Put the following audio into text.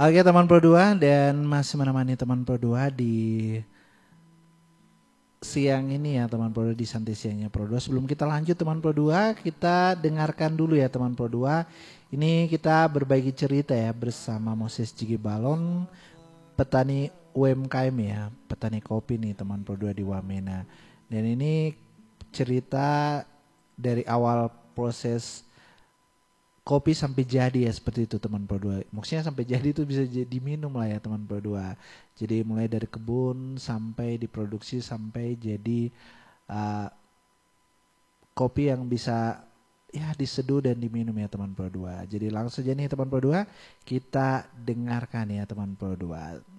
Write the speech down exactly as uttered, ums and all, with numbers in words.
Oke teman Pro dua, dan masih menemani teman Pro dua di siang ini ya teman Pro dua, di santai siangnya Pro dua. Sebelum kita lanjut teman Pro dua, kita dengarkan dulu ya teman Pro dua. Ini kita berbagi cerita ya bersama Moses Jigi Balon, petani U M K M ya, petani kopi nih teman Pro dua di Wamena. Dan ini cerita dari awal proses kopi sampai jadi ya, seperti itu teman Pro dua. Maksudnya sampai jadi itu bisa jadi minum lah ya teman Pro dua. Jadi mulai dari kebun sampai diproduksi sampai jadi uh, kopi yang bisa ya diseduh dan diminum ya teman Pro dua. Jadi langsung aja nih teman Pro dua, kita dengarkan ya teman Pro dua.